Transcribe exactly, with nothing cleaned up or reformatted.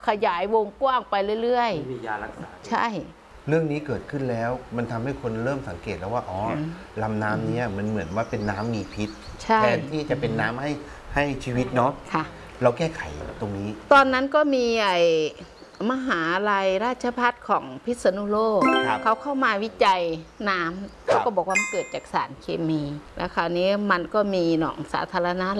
ขยายวงกว้างไปเรื่อยๆมียารักษาใช่เรื่องนี้เกิดขึ้นแล้วมันทำให้คนเริ่มสังเกตแล้วว่าอ๋อลำน้ำนี้มันเหมือนว่าเป็นน้ำมีพิษแทนที่จะเป็นน้ำให้ให้ชีวิตเนาะเราแก้ไขตรงนี้ตอนนั้นก็มีไอ้มหาลัยราชภัฏของพิษณุโลกเขาเข้ามาวิจัยน้ำเขาก็บอกว่ามันเกิดจากสารเคมีแล้วคราวนี้มันก็มีหนองสาธารณะ